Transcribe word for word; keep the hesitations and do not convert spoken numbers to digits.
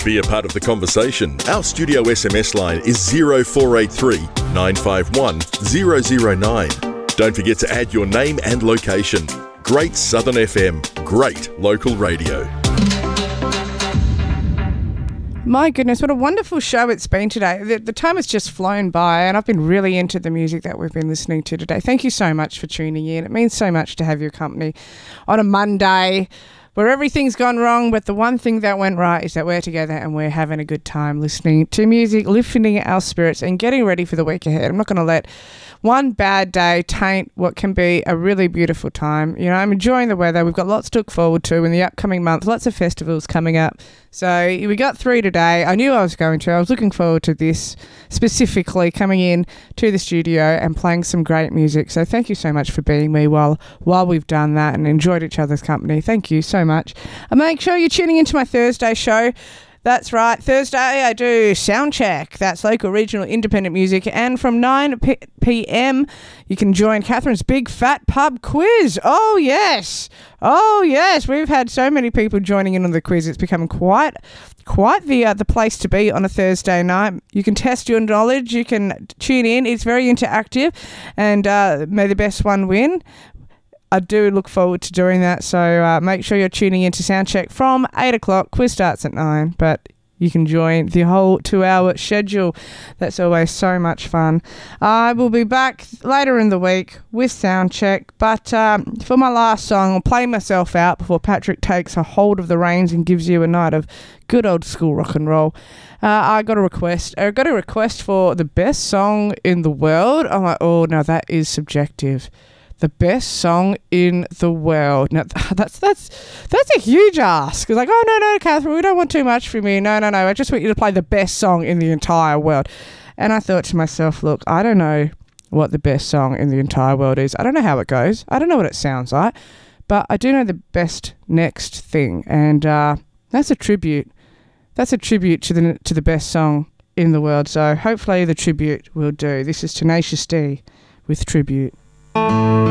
Be a part of the conversation. Our studio S M S line is zero four eight three, nine five one, zero zero nine. Don't forget to add your name and location. Great Southern F M, great local radio. My goodness, what a wonderful show it's been today. The, the time has just flown by, and I've been really into the music that we've been listening to today. Thank you so much for tuning in. It means so much to have your company on a Monday where everything's gone wrong, but the one thing that went right is that we're together and we're having a good time listening to music, lifting our spirits and getting ready for the week ahead. I'm not going to let one bad day taint what can be a really beautiful time. You know, I'm enjoying the weather. We've got lots to look forward to in the upcoming month, lots of festivals coming up. So we got three today. I knew I was going to. I was looking forward to this, specifically coming in to the studio and playing some great music. So thank you so much for being me while while we've done that and enjoyed each other's company. Thank you so much. And make sure you're tuning into my Thursday show. That's right. Thursday I do Soundcheck. That's local, regional, independent music. And from nine p.m. you can join Catherine's Big Fat Pub Quiz. Oh, yes. Oh, yes. We've had so many people joining in on the quiz. It's become quite quite the uh, the place to be on a Thursday night. You can test your knowledge. You can tune in. It's very interactive. And uh, may the best one win. I do look forward to doing that, so uh, make sure you're tuning in to Soundcheck from eight o'clock. Quiz starts at nine, but you can join the whole two-hour schedule. That's always so much fun. I will be back later in the week with Soundcheck, but um, for my last song, I'll play myself out before Patrick takes a hold of the reins and gives you a night of good old school rock and roll. Uh, I got a request. I got a request for the best song in the world. I'm like, oh, no, that is subjective. The best song in the world. Now, that's that's that's a huge ask. It's like, oh, no, no, Catherine, we don't want too much from you. No, no, no. I just want you to play the best song in the entire world. And I thought to myself, look, I don't know what the best song in the entire world is. I don't know how it goes. I don't know what it sounds like. But I do know the best next thing. And uh, that's a tribute. That's a tribute to the to the best song in the world. So hopefully the tribute will do. This is Tenacious D with Tribute.